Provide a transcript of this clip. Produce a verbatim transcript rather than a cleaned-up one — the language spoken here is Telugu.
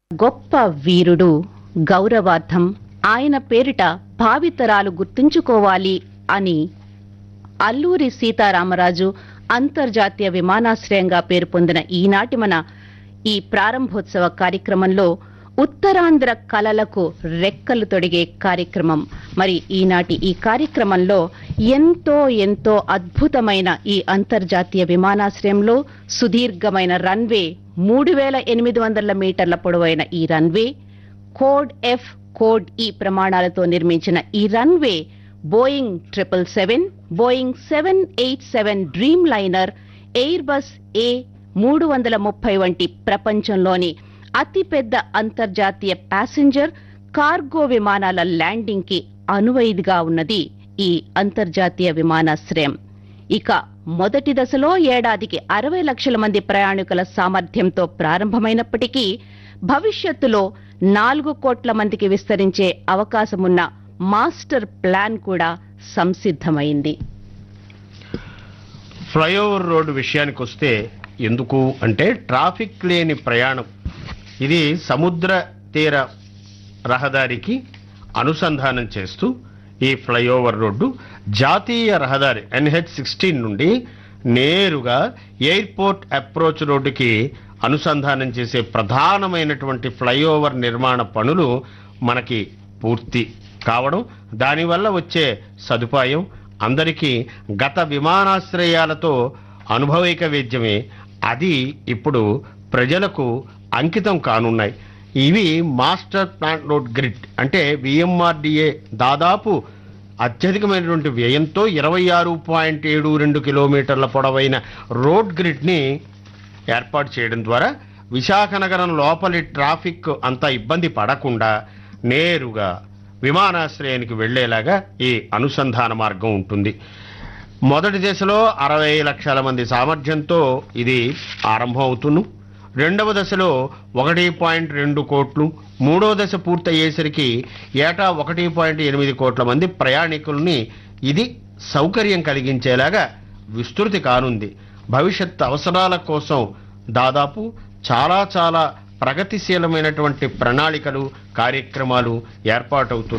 గొప్ప వీరుడు, గౌరవార్థం ఆయన పేరిట భావితరాలు గుర్తుంచుకోవాలి అని అల్లూరి సీతారామరాజు అంతర్జాతీయ విమానాశ్రయంగా పేరు పొందిన ఈనాటి మన ఈ ప్రారంభోత్సవ కార్యక్రమంలో ఉత్తరాంధ్ర కళలకు రెక్కలు తొడిగే కార్యక్రమం. మరి ఈనాటి ఈ కార్యక్రమంలో ఎంతో ఎంతో అద్భుతమైన ఈ అంతర్జాతీయ విమానాశ్రయంలో సుదీర్ఘమైన రన్వే, మూడు వేల ఎనిమిది వందల మీటర్ల పొడవైన ఈ రన్వే, కోడ్ ఎఫ్ కోడ్ ఈ ప్రమాణాలతో నిర్మించిన ఈ runway Boeing triple seven, Boeing seven eight seven dream liner, air bus ఏ మూడు వందల ముప్పై వంటి ప్రపంచంలోని అతిపెద్ద అంతర్జాతీయ ప్యాసింజర్ కార్గో విమానాల ల్యాండింగ్ కి అనువైదిగా ఉన్నది ఈ అంతర్జాతీయ విమానాశ్రయం. ఇక మొదటి దశలో ఏడాదికి అరవై లక్షల మంది ప్రయాణికుల సామర్థ్యంతో ప్రారంభమైనప్పటికీ భవిష్యత్తులో నాలుగు కోట్ల మందికి విస్తరించే అవకాశమున్న మాస్టర్ ప్లాన్ కూడా సంసిద్ధమైంది. ఫ్లైఓవర్ రోడ్డు విషయానికి వస్తే ఎందుకు అంటే ట్రాఫిక్ లేని ప్రయాణం. ఇది సముద్ర తీర రహదారికి అనుసంధానం చేస్తూ ఈ ఫ్లైఓవర్ రోడ్డు జాతీయ రహదారి ఎన్హెచ్ సిక్స్టీన్ నుండి నేరుగా ఎయిర్పోర్ట్ అప్రోచ్ రోడ్డుకి అనుసంధానం చేసే ప్రధానమైనటువంటి ఫ్లైఓవర్ నిర్మాణ పనులు మనకి పూర్తి కావడం, దానివల్ల వచ్చే సదుపాయం అందరికీ గత విమానాశ్రయాలతో అనుభవైక వేద్యమే. అది ఇప్పుడు ప్రజలకు అంకితం కానున్నాయి. ఇవి మాస్టర్ ప్లాన్ రోడ్ గ్రిడ్ అంటే విఎంఆర్డిఏ దాదాపు అత్యధికమైనటువంటి వ్యయంతో ఇరవై ఆరు పాయింట్ ఏడు రెండు కిలోమీటర్ల పొడవైన రోడ్ గ్రిడ్ని ఏర్పాటు చేయడం ద్వారా విశాఖ నగరం లోపలి ట్రాఫిక్ అంతా ఇబ్బంది పడకుండా నేరుగా విమానాశ్రయానికి వెళ్లేలాగా ఈ అనుసంధాన మార్గం ఉంటుంది. మొదటి దశలో అరవై లక్షల మంది సామర్థ్యంతో ఇది ఆరంభం అవుతుంది. రెండవ దశలో ఒకటి పాయింట్ రెండు కోట్లు, మూడో దశ పూర్తయ్యేసరికి ఏటా ఒకటి పాయింట్ ఎనిమిది కోట్ల మంది ప్రయాణికుల్ని ఇది సౌకర్యం కలిగించేలాగా విస్తృతి కానుంది. భవిష్యత్ అవసరాల కోసం దాదాపు చాలా చాలా ప్రగతిశీలమైనటువంటి ప్రణాళికలు, కార్యక్రమాలు ఏర్పాటవుతుంది.